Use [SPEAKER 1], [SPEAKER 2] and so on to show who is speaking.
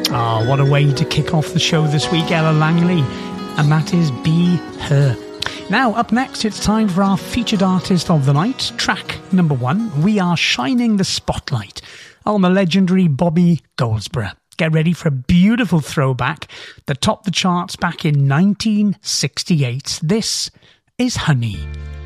[SPEAKER 1] Ah, what a way to kick off the show this week, Ella Langley. And that is Be Her. Now, up next, it's time for our featured artist of the night. Track number 1, We Are Shining the Spotlight on the legendary Bobby Goldsboro. Get ready for a beautiful throwback that topped the charts back in 1968. This is Honey.